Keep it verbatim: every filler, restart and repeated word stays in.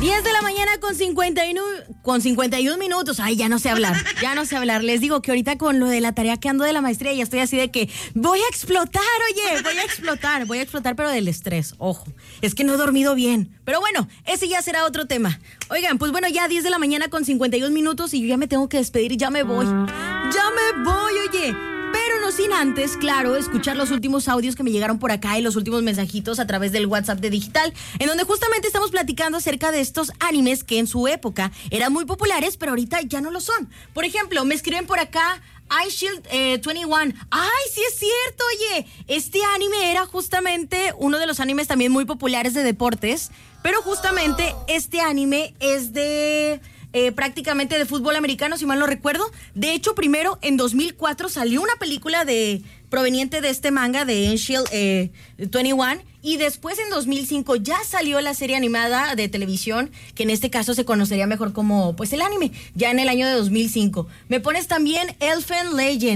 diez de la mañana con cincuenta y uno, con cincuenta y uno minutos. Ay, ya no sé hablar, ya no sé hablar. Les digo que ahorita con lo de la tarea que ando de la maestría ya estoy así de que voy a explotar, oye, voy a explotar, voy a explotar, pero del estrés, ojo. Es que no he dormido bien. Pero bueno, ese ya será otro tema. Oigan, pues bueno, ya diez de la mañana con cincuenta y uno minutos y yo ya me tengo que despedir y ya me voy. Ya me voy, oye. Pero no sin antes, claro, escuchar los últimos audios que me llegaron por acá y los últimos mensajitos a través del WhatsApp de Digital, en donde justamente estamos platicando acerca de estos animes que en su época eran muy populares, pero ahorita ya no lo son. Por ejemplo, me escriben por acá iShield eh, veintiuno. ¡Ay, sí es cierto! Oye, este anime era justamente uno de los animes también muy populares de deportes, pero justamente este anime es de... Eh, prácticamente de fútbol americano, si mal no recuerdo. De hecho, primero en dos mil cuatro salió una película de proveniente de este manga de iShield eh, veintiuno, y después en dos mil cinco ya salió la serie animada de televisión, que en este caso se conocería mejor como pues el anime, ya en el año de dos mil cinco. Me pones también Elfen Legend.